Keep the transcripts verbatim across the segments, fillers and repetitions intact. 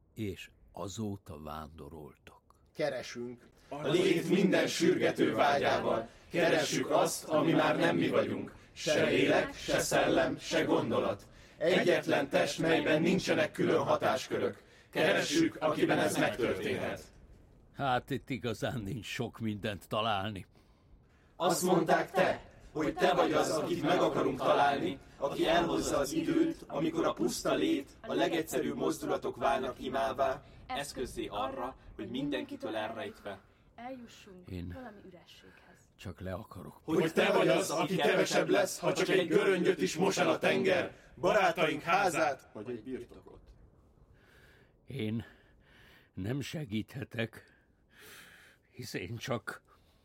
És azóta vándoroltok. Keresünk. A lét minden sürgető vágyával keressük azt, ami már nem mi vagyunk. Se lélek, se szellem, se gondolat. Egyetlen test, melyben nincsenek külön hatáskörök. Keressük, akiben ez megtörténhet. Hát itt igazán nincs sok mindent találni. Azt mondták te, hogy te vagy az, akit meg akarunk találni, aki elhozza az időt, amikor a puszta lét, a legegyszerűbb mozdulatok válnak imává, eszközzé arra, hogy mindenkitől elrejtve eljussunk Én... valami ürességhez. Csak le akarok. Hogy te vagy az, aki kevesebb lesz, ha csak egy göröngyöt is mos el a tenger, barátaink házát, vagy egy birtokot. Én nem segíthetek, hisz én csak...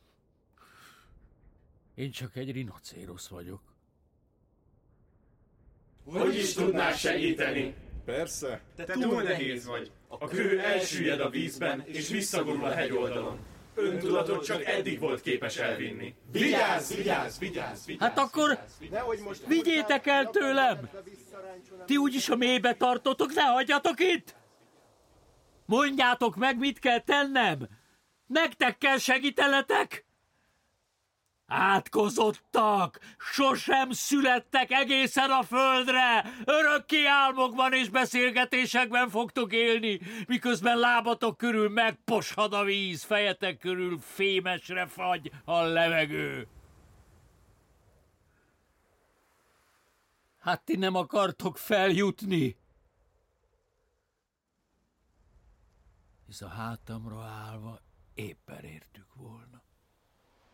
Én csak egy rinocérosz vagyok. Hogy is tudnál segíteni? Persze. Te túl nehéz vagy. A kő elsüllyed a vízben, és visszagurul a hegyoldalon. Öntudatod csak eddig volt képes elvinni. Vigyázz, vigyázz, vigyázz, vigyázz! Hát akkor Nehogy most vigyétek el tőlem! Ti úgyis a mélybe tartotok, ne hagyjatok itt! Mondjátok meg, mit kell tennem! Nektek kell segítenetek! Átkozottak! Sosem születtek egészen a földre! Örökké álmokban és beszélgetésekben fogtok élni, miközben lábatok körül megposhad a víz, fejetek körül fémesre fagy a levegő. Hát ti nem akartok feljutni? Hisz a hátamra állva éppen értük volna.